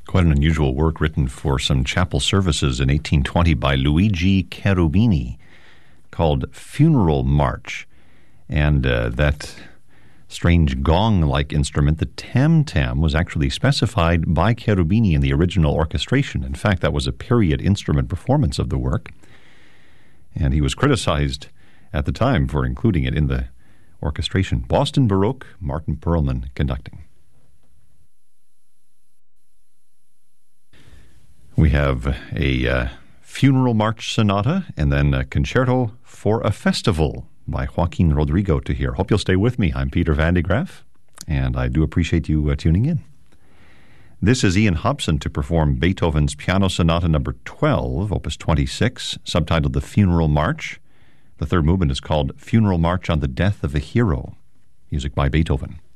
Quite an unusual work written for some chapel services in 1820 by Luigi Cherubini called Funeral March. And that strange gong-like instrument, the tam-tam, was actually specified by Cherubini in the original orchestration. In fact, that was a period instrument performance of the work. And he was criticized at the time for including it in the orchestration. Boston Baroque, Martin Perlman conducting. We have a funeral march sonata and then a concerto for a festival by Joaquin Rodrigo to hear. Hope you'll stay with me. I'm Peter Van de Graaff, and I do appreciate you tuning in. This is Ian Hobson to perform Beethoven's Piano Sonata No. 12, Opus 26, subtitled The Funeral March. The third movement is called Funeral March on the Death of a Hero. Music by Beethoven.